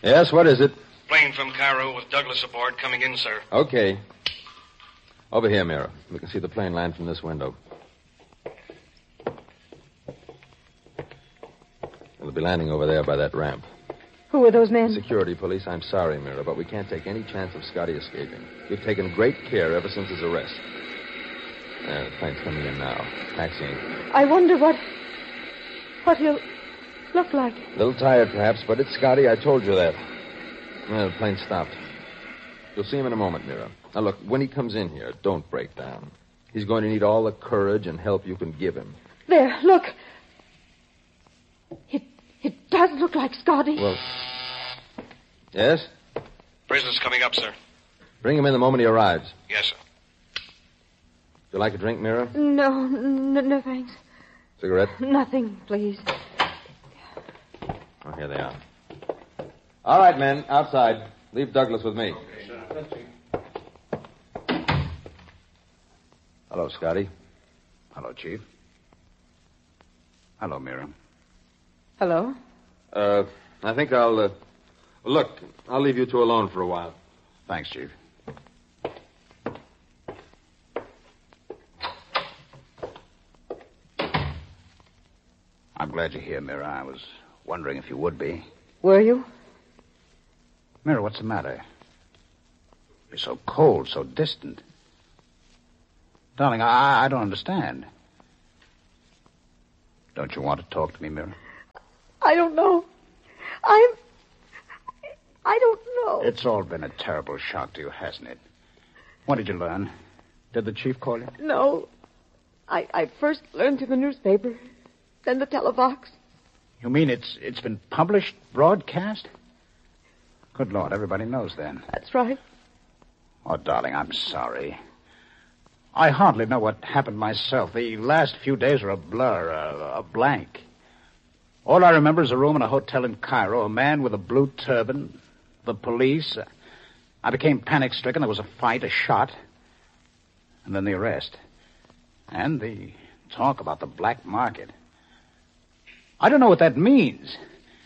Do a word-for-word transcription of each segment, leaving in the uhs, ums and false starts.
Yes, what is it? Plane from Cairo with Douglas aboard coming in, sir. Okay. Over here, Mira. We can see the plane land from this window. It'll be landing over there by that ramp. Who are those men? Security police. I'm sorry, Mira, but we can't take any chance of Scotty escaping. We've taken great care ever since his arrest. Uh, the plane's coming in now. Taxiing. I wonder what... what he'll look like. A little tired, perhaps, but it's Scotty. I told you that. Well, the plane stopped. You'll see him in a moment, Mira. Now, look, when he comes in here, don't break down. He's going to need all the courage and help you can give him. There, look. It it does look like Scotty. Well, yes? Prisoner's coming up, sir. Bring him in the moment he arrives. Yes, sir. Would you like a drink, Mira? No, no, no thanks. Cigarette? Nothing, please. Oh, here they are. All right, men, outside. Leave Douglas with me. Okay, sir. Hello, Scotty. Hello, Chief. Hello, Mira. Hello? Uh, I think I'll, uh... Look, I'll leave you two alone for a while. Thanks, Chief. I'm glad you're here, Mira. I was wondering if you would be. Were you? Mira, what's the matter? You're so cold, so distant. Darling, I, I don't understand. Don't you want to talk to me, Mira? I don't know. I'm... I don't know. It's all been a terrible shock to you, hasn't it? What did you learn? Did the chief call you? No. I, I first learned through the newspaper, then the televox. You mean it's it's been published, broadcast? Good Lord, everybody knows then. That's right. Oh, darling, I'm sorry. I hardly know what happened myself. The last few days are a blur, a, a blank. All I remember is a room in a hotel in Cairo, a man with a blue turban, the police. I became panic-stricken. There was a fight, a shot, and then the arrest. And the talk about the black market. I don't know what that means.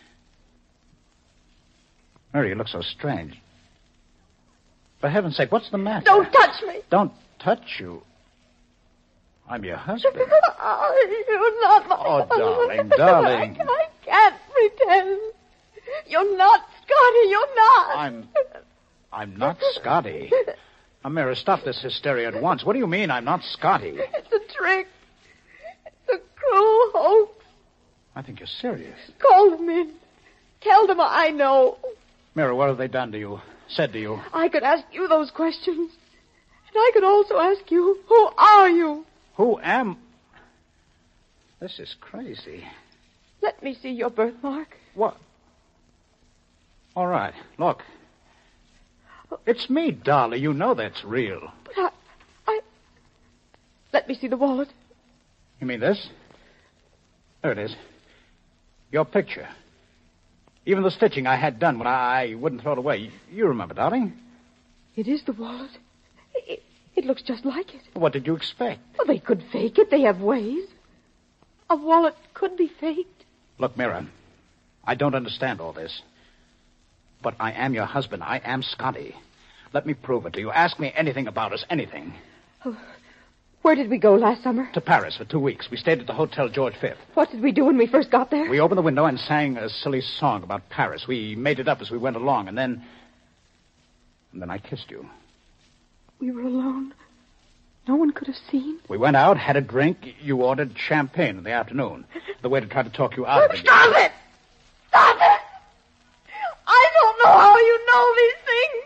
Mary, you look so strange. For heaven's sake, what's the matter? Don't touch me. Don't touch you. I'm your husband. Oh, you're not my Oh, darling, husband. darling. I, I can't pretend. You're not Scotty. You're not. I'm... I'm not Scotty. Amira, stop this hysteria at once. What do you mean I'm not Scotty? It's a trick. It's a cruel hoax. I think you're serious. Call them in. Tell them I know. Mira, what have they done to you? Said to you? I could ask you those questions. And I could also ask you, who are you? Who am... This is crazy. Let me see your birthmark. What? All right, look. It's me, darling. You know that's real. But I... I... Let me see the wallet. You mean this? There it is. Your picture. Even the stitching I had done when I, I wouldn't throw it away. You remember, darling? It is the wallet. It, it looks just like it. What did you expect? Well, they could fake it. They have ways. A wallet could be faked. Look, Mira, I don't understand all this. But I am your husband. I am Scotty. Let me prove it to you. Ask me anything about us, anything. Oh, where did we go last summer? To Paris for two weeks. We stayed at the Hotel George Fifth. What did we do when we first got there? We opened the window and sang a silly song about Paris. We made it up as we went along, and then... And then I kissed you. We were alone. No one could have seen. We went out, had a drink. You ordered champagne in the afternoon. The way to try to talk you out of it. Stop it! Stop it! I don't know how you know these things.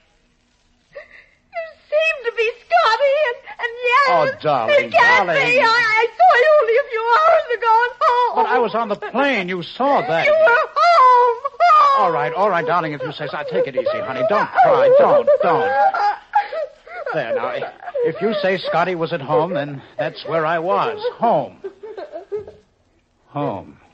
You seem to be Scotty, and, and yes... Oh, darling, it can't darling. be. I, I saw you only a few hours ago at home. But I was on the plane. You saw that. You were home, home. All right, all right, darling, if you say so. Take it easy, honey. Don't cry. Don't, don't. There, now, if you say Scotty was at home, then that's where I was. Home. Home.